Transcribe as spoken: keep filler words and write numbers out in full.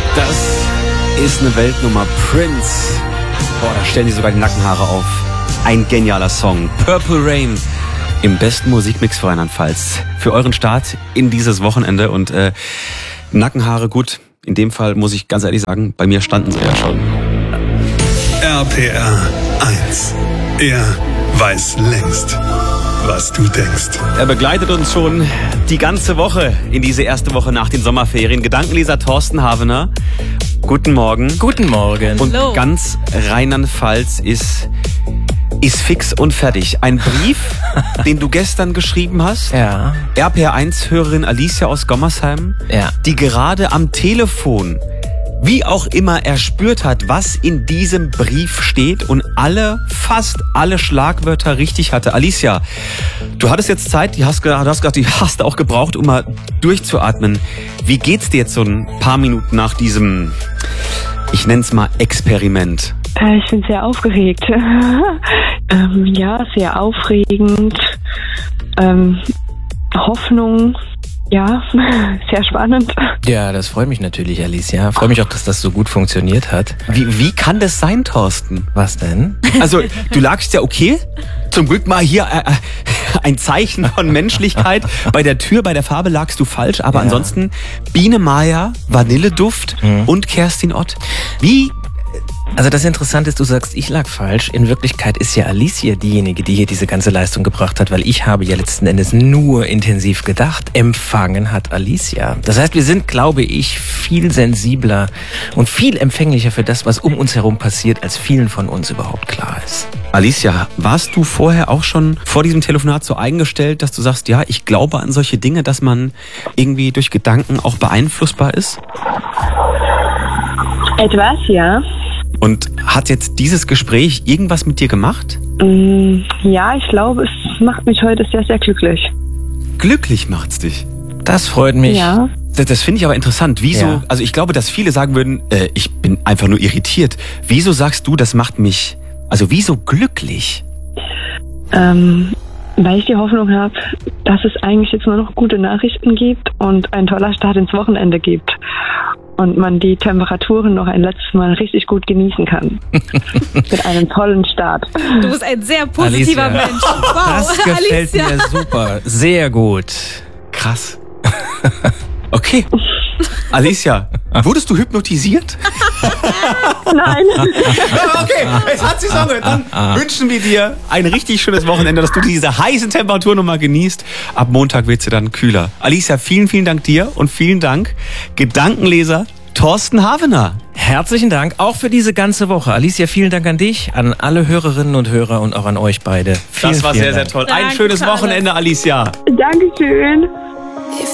Das ist eine Weltnummer. Prince. Boah, da stellen die sogar die Nackenhaare auf. Ein genialer Song. Purple Rain im besten Musikmix für Rheinland-Pfalz. Für euren Start in dieses Wochenende. Und äh, Nackenhaare, gut, in dem Fall muss ich ganz ehrlich sagen, bei mir standen sie ja schon. R P R eins. Er weiß längst, was du denkst. Er begleitet uns schon die ganze Woche in diese erste Woche nach den Sommerferien. Gedankenleser Thorsten Havener. Guten Morgen. Guten Morgen. Und Hallo. ganz Rheinland-Pfalz ist, ist fix und fertig. Ein Brief, den du gestern geschrieben hast. Ja. R P R eins-Hörerin Alicia aus Gommersheim, Ja. die gerade am Telefon, wie auch immer, erspürt hat, was in diesem Brief steht und alle, fast alle Schlagwörter richtig hatte. Alicia, du hattest jetzt Zeit, die hast, du hast gesagt, die hast du auch gebraucht, um mal durchzuatmen. Wie geht's dir jetzt so ein paar Minuten nach diesem, ich nenn's mal Experiment? Äh, ich bin sehr aufgeregt. ähm, ja, sehr aufregend. Ähm, Hoffnung. Ja, sehr spannend. Ja, das freut mich natürlich, Alicia. Freue mich auch, dass das so gut funktioniert hat. Wie, wie kann das sein, Thorsten? Was denn? Also, du lagst ja okay. Zum Glück mal hier äh, ein Zeichen von Menschlichkeit. Bei der Tür, bei der Farbe lagst du falsch. Aber Ja. ansonsten Biene Maya, Vanilleduft Mhm. und Kerstin Ott. Wie? Also das Interessante ist, du sagst, ich lag falsch. In Wirklichkeit ist ja Alicia diejenige, die hier diese ganze Leistung gebracht hat, weil ich habe ja letzten Endes nur intensiv gedacht. Empfangen hat Alicia. Das heißt, wir sind, glaube ich, viel sensibler und viel empfänglicher für das, was um uns herum passiert, als vielen von uns überhaupt klar ist. Alicia, warst du vorher auch schon vor diesem Telefonat so eingestellt, dass du sagst, ja, ich glaube an solche Dinge, dass man irgendwie durch Gedanken auch beeinflussbar ist? Etwas, ja. Und hat jetzt dieses Gespräch irgendwas mit dir gemacht? Mm, ja, ich glaube, es macht mich heute sehr, sehr glücklich. Glücklich macht's dich. Das freut mich. Ja. Das, das finde ich aber interessant. Wieso? Ja. Also ich glaube, dass viele sagen würden, äh, ich bin einfach nur irritiert. Wieso sagst du, das macht mich, also wieso glücklich? Ähm, weil ich die Hoffnung habe, dass es eigentlich jetzt nur noch gute Nachrichten gibt und ein toller Start ins Wochenende gibt. Und man die Temperaturen noch ein letztes Mal richtig gut genießen kann. Mit einem tollen Start. Du bist ein sehr positiver Alicia. Mensch. Wow, Das gefällt Alicia. mir super. Sehr gut. Krass. Okay. Alicia, wurdest du hypnotisiert? Nein. Okay, es hat sich angehört. Dann wünschen wir dir ein richtig schönes Wochenende, dass du diese heißen Temperaturen nochmal genießt. Ab Montag wird sie dann kühler. Alicia, vielen, vielen Dank dir und vielen Dank, Gedankenleser Thorsten Havener. Herzlichen Dank auch für diese ganze Woche. Alicia, vielen Dank an dich, an alle Hörerinnen und Hörer und auch an euch beide. Vielen, Das war vielen sehr, sehr Dank. toll. Ein Danke, schönes Carlos. Wochenende, Alicia. Dankeschön.